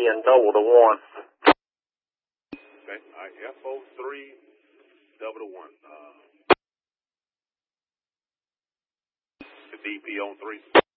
and double to 1. Okay, all right, FO3, double to 1. The DP on 3.